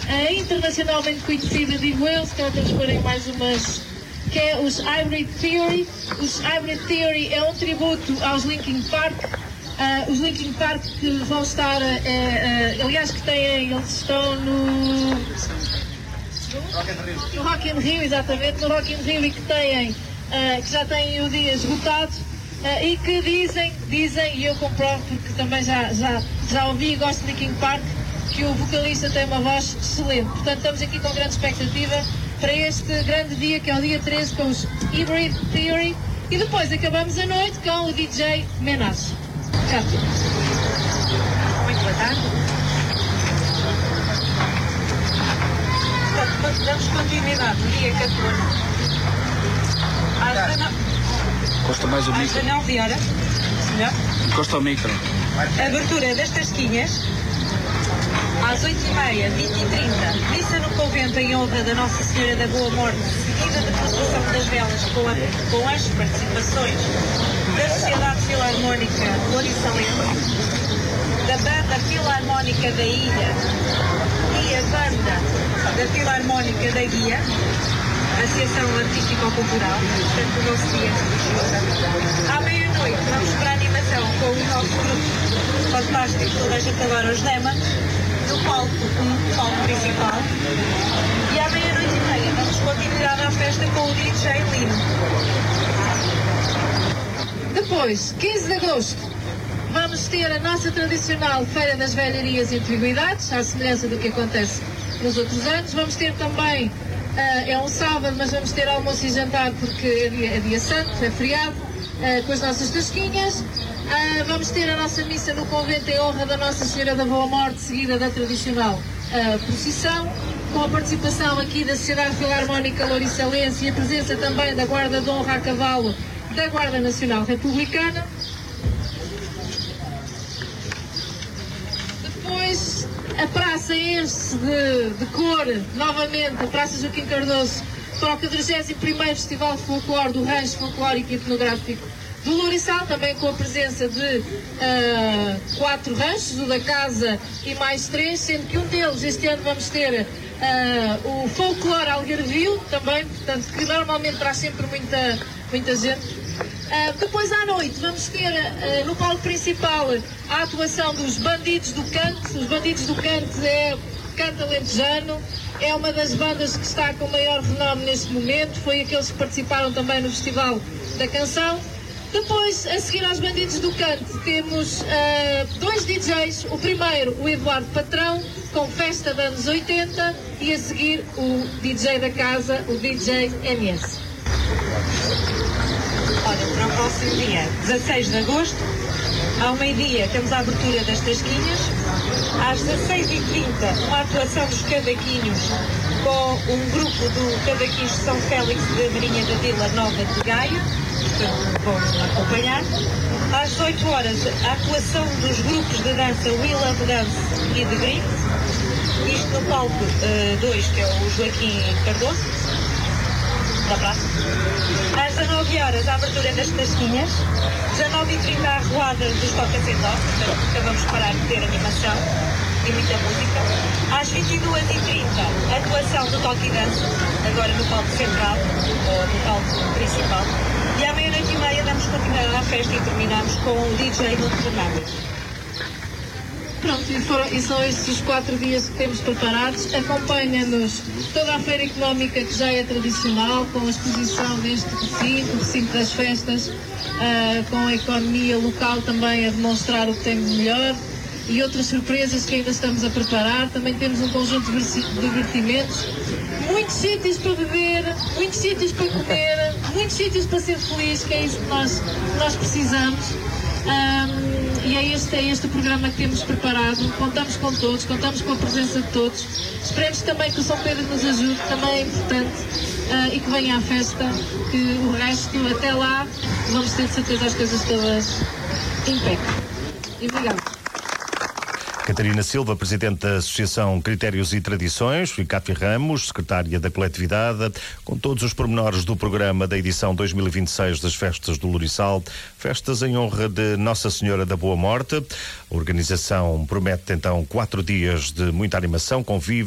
internacionalmente conhecida, digo eu, se calhar temos por aí mais umas, que é os Hybrid Theory. Os Hybrid Theory é um tributo aos Linkin Park. Os Linkin Park que vão estar, aliás, que têm, eles estão no Rock in Rio, exatamente, no Rock in Rio, e que têm, que já têm o dia esgotado, e que dizem, e eu comprovo porque também já ouvi e gosto de Linkin Park, que o vocalista tem uma voz excelente. Portanto, estamos aqui com grande expectativa para este grande dia, que é o dia 13, com os Hybrid Theory, e depois acabamos a noite com o DJ Menas. Cátia. Muito boa tarde. Portanto, damos continuidade no dia 14. Encosta mais o micro. Às 19 horas. Melhor? Encosta o micro. Abertura das tasquinhas. Às 8h30, 20h30, missa no convento em honra da Nossa Senhora da Boa Morte, seguida de procissão das velas com as participações da Sociedade Filarmónica Louriçalense, da Banda Filarmónica da Ilha e a Banda da Filarmónica da Guia, Associação Artístico-Cultural, portanto o nosso dia religioso. À meia-noite vamos para a animação com o nosso grupo fantástico, toda a gente adora os Nema, no palco principal, e à meia-noite e meia damos continuidade à festa com o DJ Lino. Depois, 15 de agosto, vamos ter a nossa tradicional Feira das Velharias e Antiguidades, à semelhança do que acontece nos outros anos. Vamos ter também, é um sábado, mas vamos ter almoço e jantar porque é dia santo, é feriado, com as nossas tasquinhas. Vamos ter a nossa missa no convento em honra da Nossa Senhora da Boa Morte, seguida da tradicional procissão, com a participação aqui da Sociedade Filarmónica Louriçalense e a presença também da Guarda de Honra a Cavalo da Guarda Nacional Republicana. Depois a praça enche-se de cor, novamente, a Praça Joaquim Cardoso, para o 41º Festival de Folclore do Rancho Folclórico e Etnográfico do Louriçal, também com a presença de 4 ranchos, o da casa e mais 3, sendo que um deles, este ano vamos ter o Folclore Algarvio, também, portanto, que normalmente traz sempre muita gente. Depois à noite vamos ter no palco principal a atuação dos Bandidos do Canto. Os Bandidos do Canto é canto alentejano, é uma das bandas que está com maior renome neste momento, foi aqueles que participaram também no Festival da Canção. Depois, a seguir aos Bandidos do Canto, temos 2 DJs. O primeiro, o Eduardo Patrão, com Festa de anos 80, e a seguir o DJ da casa, o DJ MS. Olha, para o próximo dia, 16 de agosto, ao meio-dia, temos a abertura das tasquinhas. Às 16h30, uma atuação dos cavaquinhos com um grupo do Cavaquinhos de São Félix da Marinha da Vila Nova de Gaia. Portanto, vão acompanhar. Às 18 horas, a atuação dos grupos de dança We Love Dance e The Green. Isto no palco 2, que é o Joaquim Cardoso, da praça. Às 19 horas, a abertura das tasquinhas. 19h30, a arruada dos Toca Sem Dó, portanto, acabamos de parar de ter animação e muita música. Às 22h30, a atuação do Toque e Dança, agora no palco central, ou no palco principal. E à meia-noite e meia damos continuidade à festa e terminamos com o DJ Nuno Fernandes. Pronto, e são estes os 4 dias que temos preparados. Acompanha-nos toda a feira económica, que já é tradicional, com a exposição deste recinto das festas, com a economia local também a demonstrar o que tem de melhor, e outras surpresas que ainda estamos a preparar. Também temos um conjunto de divertimentos, muitos sítios para beber, muitos sítios para comer, muitos sítios para ser feliz, que é isso que nós precisamos. E é este o programa que temos preparado. Contamos com todos, contamos com a presença de todos. Esperemos também que o São Pedro nos ajude, também é importante, e que venha à festa, que o resto, até lá, vamos ter de certeza as coisas todas em pé. E obrigado. Catarina Silva, presidente da Associação Critérios e Tradições, e Cátia Ramos, secretária da coletividade, com todos os pormenores do programa da edição 2026 das Festas do Louriçal, festas em honra de Nossa Senhora da Boa Morte. A organização promete então 4 dias de muita animação, convívio,